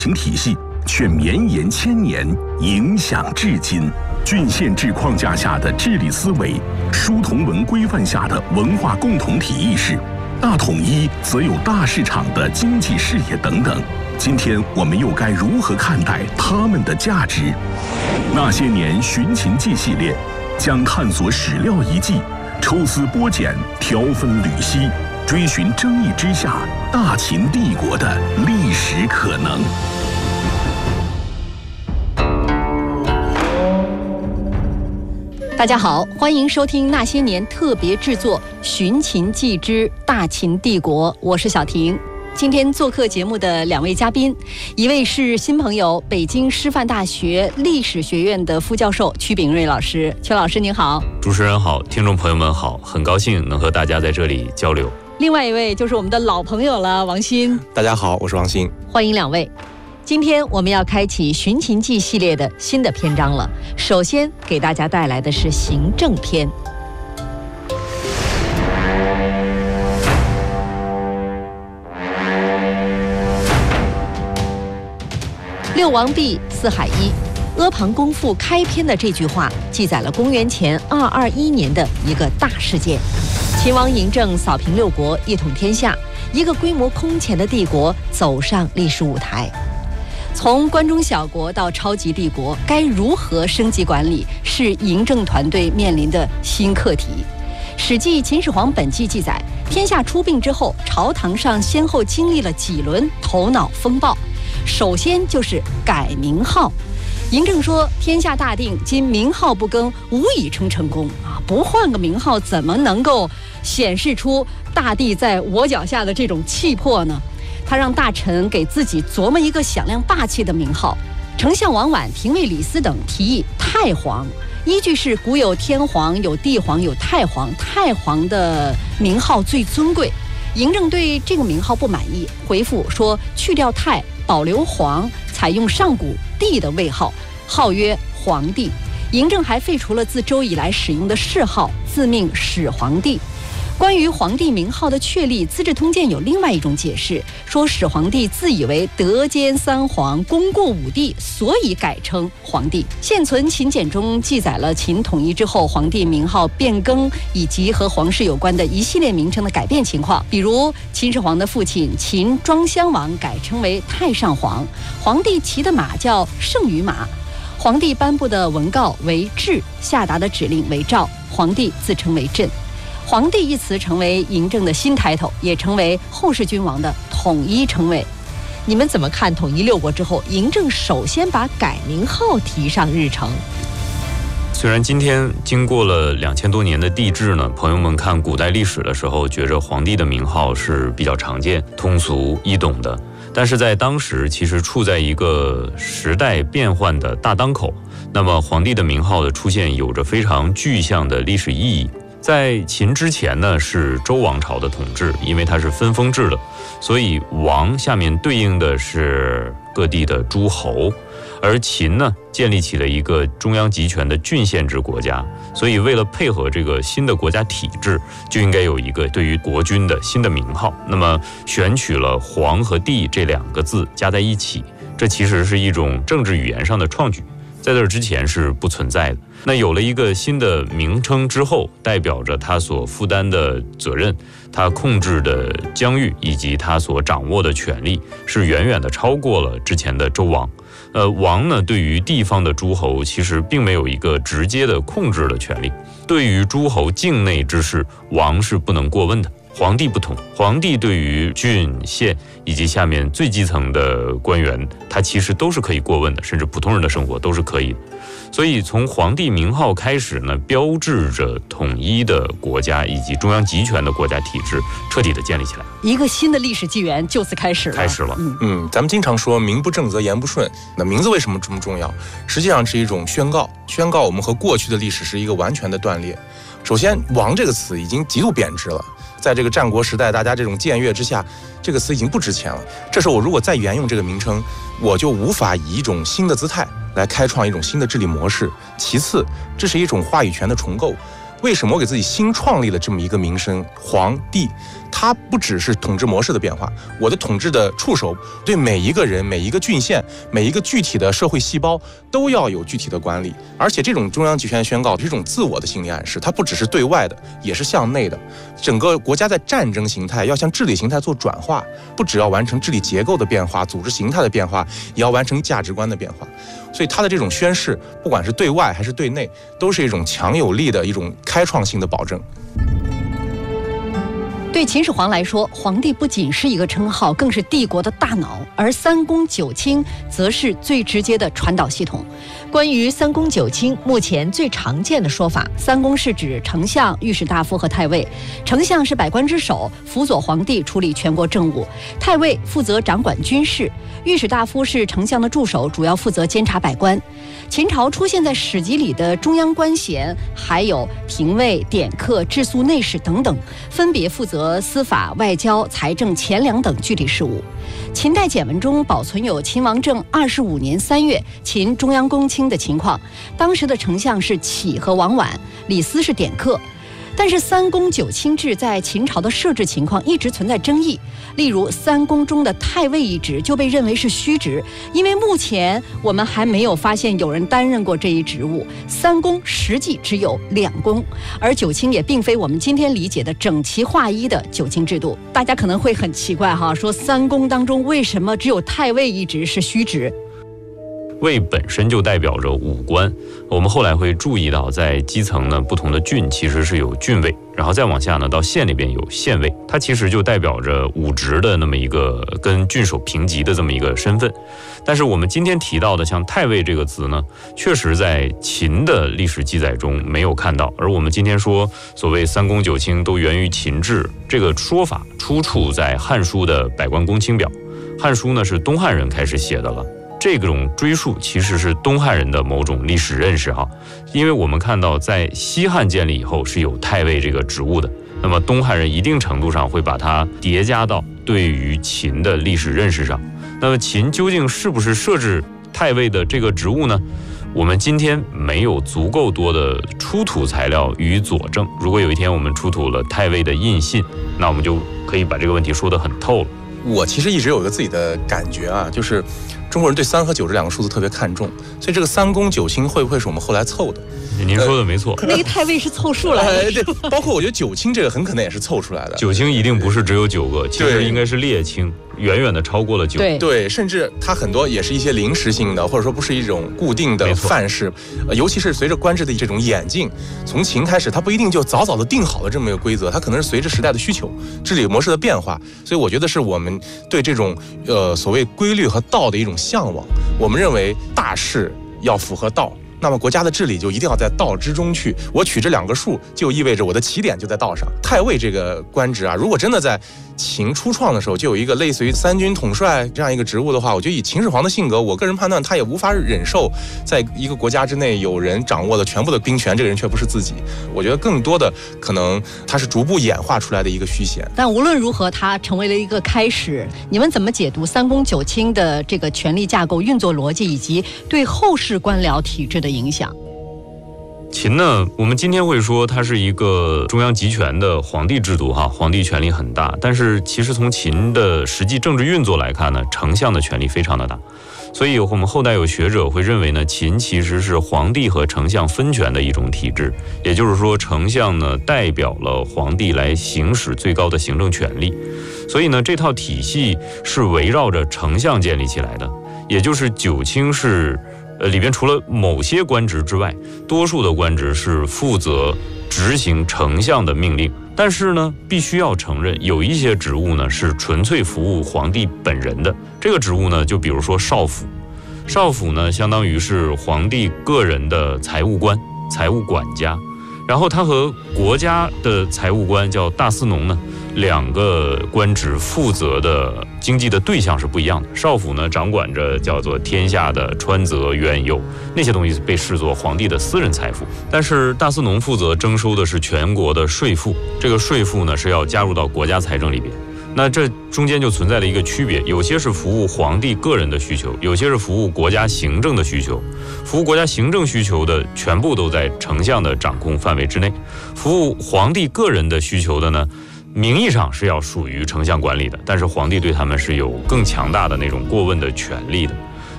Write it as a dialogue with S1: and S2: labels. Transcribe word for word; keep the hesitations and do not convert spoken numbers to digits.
S1: 行体系却绵延千年，影响至今。郡县制框架下的治理思维，书同文规范下的文化共同体意识，大统一则有大市场的经济视野等等。今天我们又该如何看待他们的价值？那些年寻秦记系列将探索史料遗迹，抽丝剥茧，挑分缕析，追寻争议之下大秦帝国的历史可能。
S2: 大家好，欢迎收听那些年特别制作《寻秦记之大秦帝国》，我是小婷。今天做客节目的两位嘉宾，一位是新朋友，北京师范大学历史学院的副教授曲炳瑞老师。曲老师您好。
S3: 主持人好，听众朋友们好，很高兴能和大家在这里交流。
S2: 另外一位就是我们的老朋友了，王鑫。
S4: 大家好，我是王鑫。
S2: 欢迎两位。今天我们要开启《寻秦记》系列的新的篇章了。首先给大家带来的是行政篇。六王毕，四海一。阿房宫赋开篇的这句话，记载了公元前二二一年的一个大事件。秦王嬴政扫平六国，一统天下，一个规模空前的帝国走上历史舞台。从关中小国到超级帝国，该如何升级管理，是嬴政团队面临的新课题。《史记·秦始皇本纪》记载，天下出兵之后，朝堂上先后经历了几轮头脑风暴。首先就是改名号。嬴政说：“天下大定，今名号不更，无以称成功啊！不换个名号，怎么能够显示出大地在我脚下的这种气魄呢？”他让大臣给自己琢磨一个响亮霸气的名号。丞相王绾、廷尉李斯等提议太皇，依据是古有天皇、有帝皇、有太皇，太皇的名号最尊贵。嬴政对这个名号不满意，回复说去掉太，保留皇，采用上古帝的位号，号曰皇帝。嬴政还废除了自周以来使用的谥号，自命始皇帝。关于皇帝名号的确立，《资治通鉴》有另外一种解释，说始皇帝自以为德兼三皇，功过五帝，所以改称皇帝。现存秦简中记载了秦统一之后皇帝名号变更以及和皇室有关的一系列名称的改变情况，比如秦始皇的父亲秦庄襄王改称为太上皇，皇帝骑的马叫圣于马，皇帝颁布的文告为制，下达的指令为诏，皇帝自称为朕。皇帝一词成为嬴政的新抬头，也成为后世君王的统一称谓。你们怎么看统一六国之后，嬴政首先把改名号提上日程？
S3: 虽然今天经过了两千多年的帝制呢，朋友们看古代历史的时候，觉着皇帝的名号是比较常见、通俗易懂的，但是在当时其实处在一个时代变换的大当口，那么皇帝的名号的出现有着非常具象的历史意义。在秦之前呢，是周王朝的统治，因为它是分封制的，所以王下面对应的是各地的诸侯，而秦呢建立起了一个中央集权的郡县制国家，所以为了配合这个新的国家体制，就应该有一个对于国君的新的名号，那么选取了皇和帝这两个字加在一起，这其实是一种政治语言上的创举，在这之前是不存在的。那有了一个新的名称之后，代表着他所负担的责任，他控制的疆域以及他所掌握的权力是远远的超过了之前的周王。呃，王呢对于地方的诸侯其实并没有一个直接的控制的权利，对于诸侯境内之事，王是不能过问的。皇帝不同，皇帝对于郡县以及下面最基层的官员，他其实都是可以过问的，甚至普通人的生活都是可以的。所以从皇帝名号开始呢，标志着统一的国家以及中央集权的国家体制彻底的建立起来，
S2: 一个新的历史纪元就此开始了。
S3: 开始了。
S4: 嗯嗯，咱们经常说名不正则言不顺，那名字为什么这么重要？实际上是一种宣告，宣告我们和过去的历史是一个完全的断裂。首先，王这个词已经极度贬值了。在这个战国时代，大家这种僭越之下，这个词已经不值钱了。这时候我如果再沿用这个名称，我就无法以一种新的姿态来开创一种新的治理模式。其次，这是一种话语权的重构。 为什么我给自己新创立了这么一个名声皇帝？它不只是统治模式的变化，我的统治的触手对每一个人、每一个郡县、每一个具体的社会细胞都要有具体的管理。而且这种中央集权宣告是一种自我的心理暗示，它不只是对外的，也是向内的。整个国家在战争形态要向治理形态做转化，不只要完成治理结构的变化、组织形态的变化，也要完成价值观的变化。所以它的这种宣示，不管是对外还是对内，都是一种强有力的一种开创性的保证。
S2: 对秦始皇来说，皇帝不仅是一个称号，更是帝国的大脑，而三公九卿则是最直接的传导系统。关于三公九卿，目前最常见的说法，三公是指丞相、御史大夫和太尉。丞相是百官之首，辅佐皇帝处理全国政务；太尉负责掌管军事；御史大夫是丞相的助手，主要负责监察百官。秦朝出现在史籍里的中央官衔还有廷尉、典客、治粟内史等等，分别负责司法、外交、财政、钱粮等具体事务。秦代简文中保存有秦王政二十五年三月秦中央公卿的情况，当时的丞相是启和王绾，李斯是典客。但是三公九卿制在秦朝的设置情况一直存在争议，例如三公中的太尉一职就被认为是虚职，因为目前我们还没有发现有人担任过这一职务。三公实际只有两公，而九卿也并非我们今天理解的整齐划一的九卿制度。大家可能会很奇怪哈，说三公当中为什么只有太尉一职是虚职？
S3: 尉本身就代表着武官，我们后来会注意到，在基层呢，不同的郡其实是有郡尉，然后再往下呢，到县里边有县尉，它其实就代表着武职的那么一个跟郡守平级的这么一个身份。但是我们今天提到的像太尉这个词呢，确实在秦的历史记载中没有看到，而我们今天说所谓三公九卿都源于秦制，这个说法出处在《汉书》的百官公卿表。《汉书》呢是东汉人开始写的了。这种追溯其实是东汉人的某种历史认识哈，因为我们看到在西汉建立以后是有太尉这个职务的，那么东汉人一定程度上会把它叠加到对于秦的历史认识上。那么秦究竟是不是设置太尉的这个职务呢？我们今天没有足够多的出土材料予以佐证。如果有一天我们出土了太尉的印信，那我们就可以把这个问题说得很透了。
S4: 我其实一直有一个自己的感觉啊，就是中国人对三和九这两个数字特别看重，所以这个三公九卿会不会是我们后来凑的？
S3: 您说的没错，
S2: 那个太尉是凑数来的、呃、
S4: 对，包括我觉得九卿这个很可能也是凑出来的。
S3: 九卿一定不是只有九个，其实应该是列卿，远远的超过了九。
S2: 对
S4: 对，甚至它很多也是一些临时性的，或者说不是一种固定的范式、呃、尤其是随着官制的这种演进，从秦开始它不一定就早早的定好了这么一个规则，它可能是随着时代的需求、治理模式的变化，所以我觉得是我们对这种呃所谓规律和道的一种向往。我们认为大事要符合道，那么国家的治理就一定要在道之中去。我取这两个数，就意味着我的起点就在道上。太尉这个官职啊，如果真的在秦初创的时候就有一个类似于三军统帅这样一个职务的话，我觉得以秦始皇的性格，我个人判断他也无法忍受在一个国家之内有人掌握了全部的兵权，这个人却不是自己。我觉得更多的可能他是逐步演化出来的一个虚衔。
S2: 但无论如何，它成为了一个开始。你们怎么解读三公九卿的这个权力架构、运作逻辑以及对后世官僚体制的影响？
S3: 秦呢，我们今天会说它是一个中央集权的皇帝制度哈，皇帝权力很大，但是其实从秦的实际政治运作来看呢，丞相的权力非常的大，所以我们后代有学者会认为呢，秦其实是皇帝和丞相分权的一种体制，也就是说丞相呢代表了皇帝来行使最高的行政权力，所以呢这套体系是围绕着丞相建立起来的，也就是九卿是呃，里边除了某些官职之外，多数的官职是负责执行丞相的命令。但是呢，必须要承认，有一些职务呢是纯粹服务皇帝本人的。这个职务呢，就比如说少府，少府呢相当于是皇帝个人的财务官、财务管家。然后他和国家的财务官叫大司农呢，两个官职负责的经济的对象是不一样的。少府呢掌管着叫做天下的川泽苑囿，那些东西被视作皇帝的私人财富，但是大司农负责征收的是全国的税赋，这个税赋呢是要加入到国家财政里边。 那这中间就存在了一个区别，有些是服务皇帝个人的需求，有些是服务国家行政的需求。服务国家行政需求的全部都在丞相的掌控范围之内，服务皇帝个人的需求的呢，名义上是要属于丞相管理的，但是皇帝对他们是有更强大的那种过问的权利的。